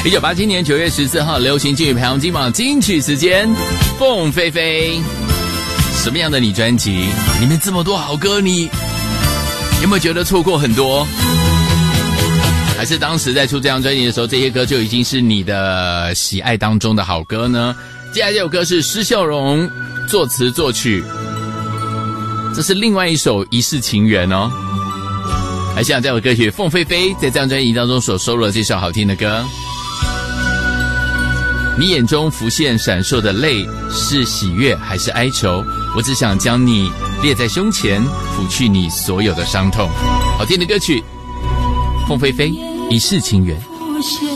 1987年9月14号流行金曲排行金榜金曲时间，凤飞飞。什么样的你专辑里面这么多好歌，你有没有觉得错过很多？还是当时在出这张专辑的时候，这些歌就已经是你的喜爱当中的好歌呢？接下来这首歌是施孝荣作词作曲，这是另外一首一世情缘哦。还像这首歌曲凤飞飞在这张专辑当中所收录的这首好听的歌。你眼中浮现闪烁的泪，是喜悦还是哀愁？我只想将你列在胸前，抚去你所有的伤痛。好听的歌曲，凤飞飞，一世情缘。